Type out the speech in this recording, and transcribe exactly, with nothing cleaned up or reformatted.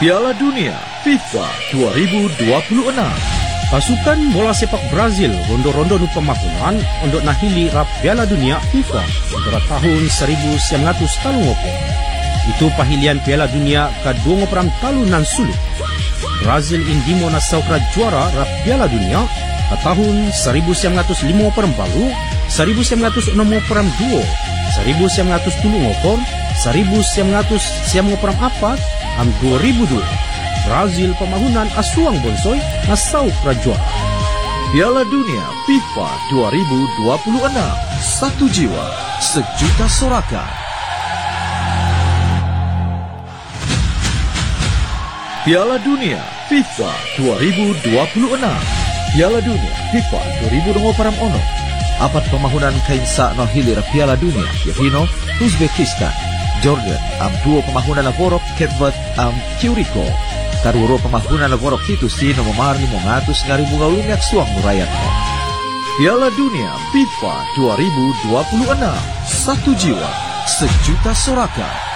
Piala Dunia FIFA dua ribu dua puluh enam. Pasukan bola sepak Brazil rondo-rondo nu pemahunan untuk nahili rap Piala Dunia FIFA antara tahun seribu sembilan ratus talungopo. Itu pahilian Piala Dunia kadua ngoperam talunan sulit. Brazil indimo na saukra juara rap Piala Dunia ke tahun seribu sembilan ratus lima perempalu, seribu sembilan ratus enam peram dua, seribu sembilan ratus tujuh ngopor, seribu sembilan ratus siam ngoperam apat, am dua ribu dua. Brazil pemahunan asuang bonsoy na saukra juara. Piala Dunia FIFA dua ribu dua puluh enam. Satu jiwa, sejuta sorakan. Piala Dunia FIFA dua ribu dua puluh enam. Piala Dunia FIFA dua ribu dua puluh enam. Apat pemahunan kainsa no hilir Piala Dunia Yahino, Uzbekistan, Jordan, am dua pemahunan lavorok Ketvat am Curiko. Karuro pemahunan lavorok itu si no memarni mengatus ngari bunga lumiak suang nurayat no. Piala Dunia FIFA dua ribu dua puluh enam. Satu jiwa, sejuta sorakan.